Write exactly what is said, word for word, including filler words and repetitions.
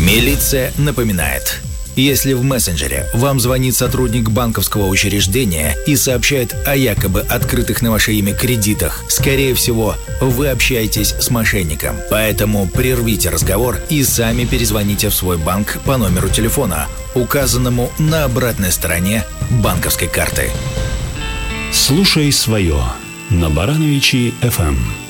Милиция напоминает. Если в мессенджере вам звонит сотрудник банковского учреждения и сообщает о якобы открытых на ваше имя кредитах, скорее всего, вы общаетесь с мошенником. Поэтому прервите разговор и сами перезвоните в свой банк по номеру телефона, указанному на обратной стороне банковской карты. Слушай свое на Барановичи эф эм.